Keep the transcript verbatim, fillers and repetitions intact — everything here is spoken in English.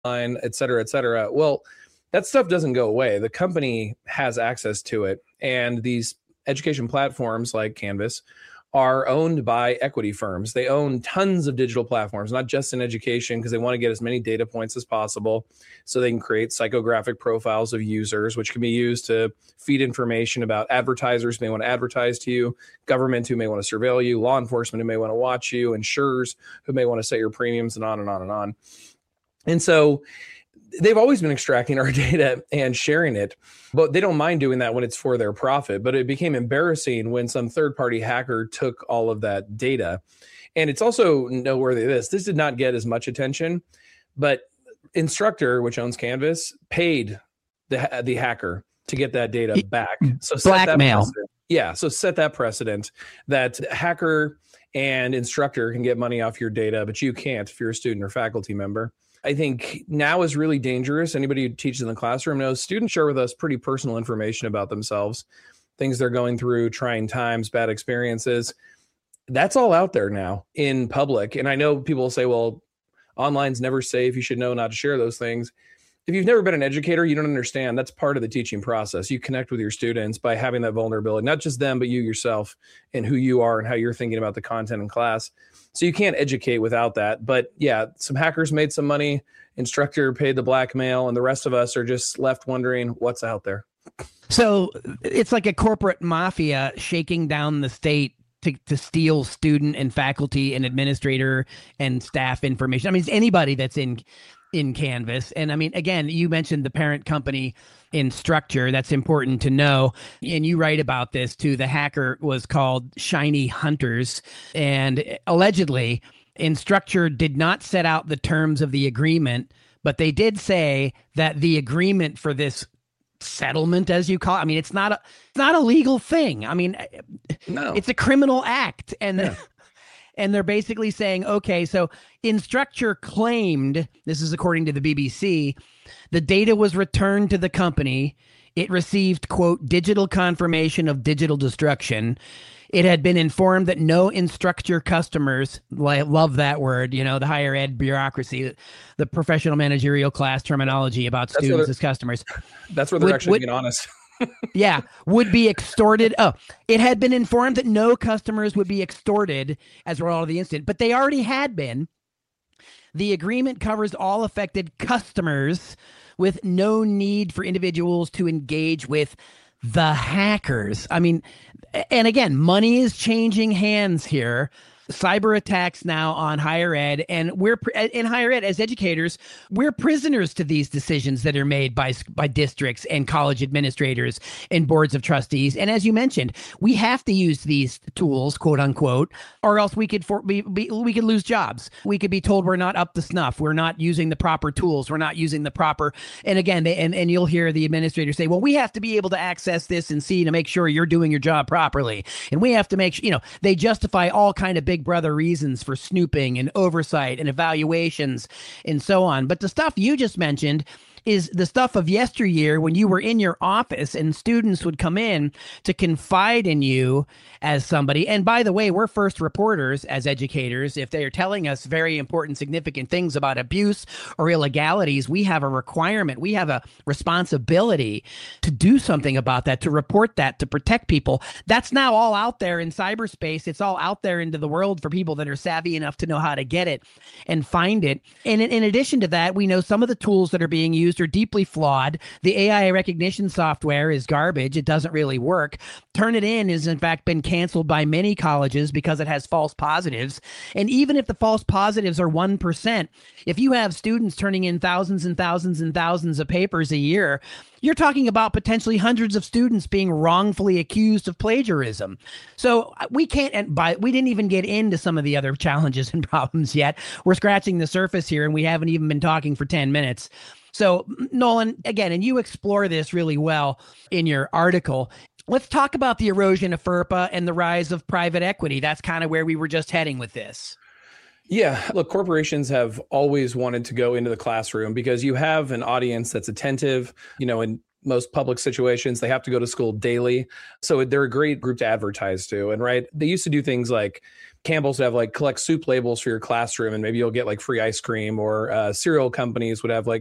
line, et cetera, et cetera. Well, that stuff doesn't go away. The company has access to it. And these education platforms like Canvas are owned by equity firms. They own tons of digital platforms, not just in education, because they want to get as many data points as possible so they can create psychographic profiles of users, which can be used to feed information about advertisers who may want to advertise to you, government who may want to surveil you, law enforcement who may want to watch you, insurers who may want to set your premiums, and on and on and on. And so they've always been extracting our data and sharing it, but they don't mind doing that when it's for their profit. But it became embarrassing when some third-party hacker took all of that data. And it's also noteworthy this. This did not get as much attention, but Instructure, which owns Canvas, paid the the hacker to get that data back. So blackmail. Yeah, so set that precedent that hacker and Instructure can get money off your data, but you can't if you're a student or faculty member. I think now is really dangerous. Anybody who teaches in the classroom knows students share with us pretty personal information about themselves, things they're going through, trying times, bad experiences. That's all out there now in public. And I know people will say, well, online's never safe. You should know not to share those things. If you've never been an educator, you don't understand. That's part of the teaching process. You connect with your students by having that vulnerability, not just them, but you yourself and who you are and how you're thinking about the content in class. So you can't educate without that. But yeah, some hackers made some money, Instructure paid the blackmail, and the rest of us are just left wondering what's out there. So it's like a corporate mafia shaking down the state to, to steal student and faculty and administrator and staff information. I mean, it's anybody that's in in Canvas. And I mean, again, you mentioned the parent company Instructure. That's important to know. And you write about this too. The hacker was called Shiny Hunters. And allegedly, Instructure did not set out the terms of the agreement, but they did say that the agreement for this settlement, as you call it, I mean, it's not a, it's not a legal thing. I mean, no. It's a criminal act. And yeah. And they're basically saying, okay, so Instructure claimed, this is according to the B B C, the data was returned to the company. It received, quote, digital confirmation of digital destruction. It had been informed that no Instructure customers, I love that word, you know, the higher ed bureaucracy, the professional managerial class terminology about that's students as customers. That's where they're would, actually would, being honest. yeah, would be extorted. Oh, it had been informed that no customers would be extorted as a result of the incident, but they already had been. The agreement covers all affected customers with no need for individuals to engage with the hackers. I mean, and again, money is changing hands here. Cyber attacks now on higher ed, and we're in higher ed as educators, we're prisoners to these decisions that are made by by districts and college administrators and boards of trustees. And as you mentioned, we have to use these tools, quote unquote, or else we could for, be, be, we could lose jobs. We could be told we're not up to snuff. We're not using the proper tools. We're not using the proper. And again, they, and and you'll hear the administrators say, well, we have to be able to access this and see to make sure you're doing your job properly, and we have to make sure, you know, they justify all kind of big brother reasons for snooping and oversight and evaluations and so on. But the stuff you just mentioned is the stuff of yesteryear when you were in your office and students would come in to confide in you as somebody. And by the way, we're first reporters as educators. If they are telling us very important, significant things about abuse or illegalities, we have a requirement. We have a responsibility to do something about that, to report that, to protect people. That's now all out there in cyberspace. It's all out there into the world for people that are savvy enough to know how to get it and find it. And in, in addition to that, we know some of the tools that are being used are deeply flawed. The A I recognition software is garbage. It doesn't really work. Turnitin has in fact been canceled by many colleges because it has false positives. And even if the false positives are one percent, if you have students turning in thousands and thousands and thousands of papers a year, you're talking about potentially hundreds of students being wrongfully accused of plagiarism. So we can't, and by, we didn't even get into some of the other challenges and problems yet. We're scratching the surface here, and we haven't even been talking for ten minutes. So Nolan, again, and you explore this really well in your article. Let's talk about the erosion of FERPA and the rise of private equity. That's kind of where we were just heading with this. Yeah, look, corporations have always wanted to go into the classroom because you have an audience that's attentive. You know, in most public situations, they have to go to school daily. So they're a great group to advertise to. And right, they used to do things like Campbell's would have like collect soup labels for your classroom, and maybe you'll get like free ice cream, or uh, cereal companies would have like